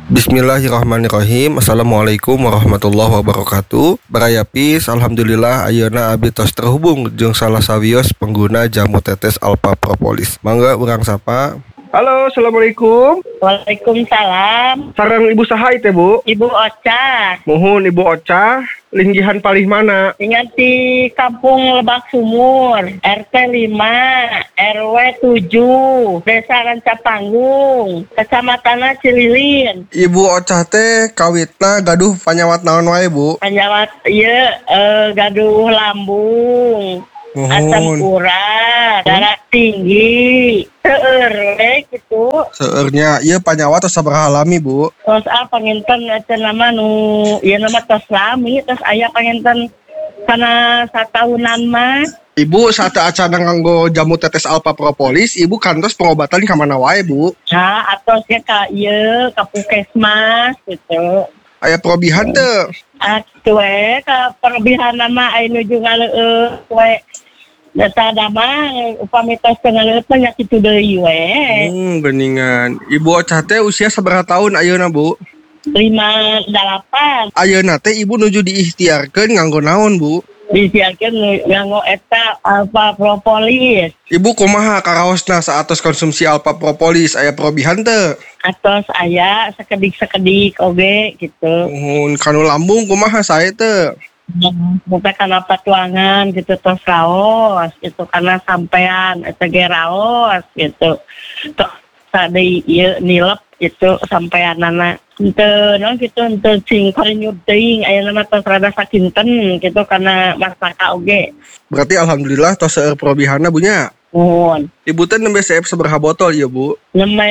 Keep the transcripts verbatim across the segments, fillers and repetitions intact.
Bismillahirrahmanirrahim. Assalamualaikum warahmatullahi wabarakatuh. Barayapis, alhamdulillah ayeuna abdi tos terhubung jeung salah sawios pengguna jamu tetes Alpha Propolis. Mangga urang sapa. Halo, assalamualaikum. Waalaikumsalam. Sareng Ibu saha teh, Bu? Ibu Ocha. Muhun Ibu Ocha, linggihan palih mana? Ingat di Kampung Lebak Sumur, R T lima, R W tujuh, Desa Rancapanggung, Kecamatan Cililin. Ibu Ocha teh kawitna gaduh panyawat naon wae, Bu? Panyawat ieu uh, gaduh lambung. Muhun. Asam urat, darah tinggi, seueur we gitu. Seueurnya ieu panyawat tos sabaraha lami, Bu? Terus ah panginten eta nama nu ieu nama tos lami, terus aya panginten kana satahunan mah. Ibu saat acara nganggo jamu tetes Alpha Propolis, Ibu kantos pengobatan ka mana wae, Bu? Nah, atosnya ka ieu ka Puskesmas gitu. Aya probihan teu? Ah, kitu we ka perobihan nama aya nuju ngaleueut we. Data dama upami tos teu ngaleueut mah nya kitu deui we. Hmm, geuningan. Ibu Ocha teh usia sabaraha tahun ayeuna, Bu? lima delapan. Ayeuna teh Ibu nuju diikhtiarkeun nganggo naon, Bu? Disiarkeun nganggo eta Alpha Propolis. Ibu kumaha karaosna saatos konsumsi Alpha Propolis aya probihan teu? Atos aya sakedik-sakedik oge gitu. Muhun kanu lambung kumaha sae teu? Bukan karena patuangan gitu tos raos gitu karena sampean eta ge raos gitu. Tos tadi ieu nilep gitu sampeanana. Henteu non gitu henteu cing karinyut teuing aya nama tos rada sakinten gitu karena masaka oge. Berarti alhamdulillah tos seueur probihanna Bu nya. Nuhun. Ibu teh nembe seep sabaraha botol ya, Bu? Nembe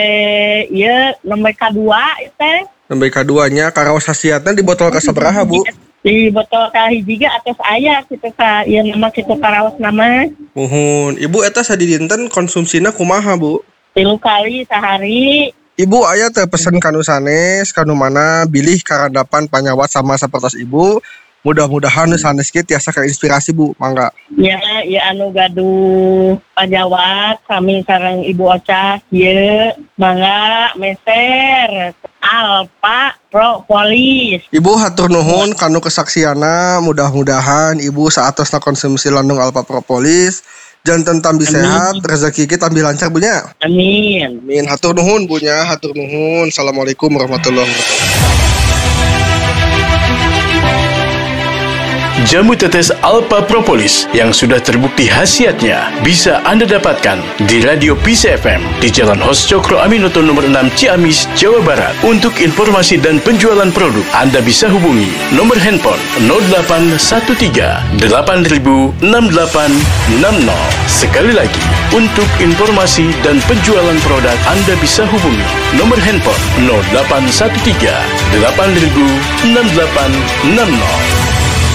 ieu nembe kadua teh. Nembe kaduanya karaos hasiatna di botol ka sabaraha, Bu? Di botol ka hiji ge atos aya kitu ka ieu nama kitu karaos nama. Muhun. Ibu eta sadidinten konsumsina kumaha, Bu? Tilu kali sehari. Ibu aya teh pesen kanu sanes, kanu mana bilih karandapan panyawat sama sapertos Ibu. Mudah-mudahan sanes kieu tiasa inspirasi, Bu. Mangga. Ya, ya anu gaduh panyawat kami sareng Ibu Ocha ieu mangga meser Alpha Propolis. Ibu hatur nuhun kanu kesaksiana, mudah-mudahan Ibu saatosna konsumsi landung Alpha Propolis janten tambi sehat, rezeki kita tambi lancar Bu nya. Amin. Amin. Hatur nuhun Bu nya, hatur nuhun. Assalamualaikum warahmatullahi wabarakatuh. Jamu tetes Alpha Propolis yang sudah terbukti khasiatnya bisa Anda dapatkan di Radio Peace F M di Jalan Hos Cokro Aminoto nomor enam Ciamis, Jawa Barat. Untuk informasi dan penjualan produk, Anda bisa hubungi nomor handphone nol delapan satu tiga delapan nol enam delapan enam nol. Sekali lagi, untuk informasi dan penjualan produk, Anda bisa hubungi nomor handphone nol delapan satu tiga delapan nol enam delapan enam nol.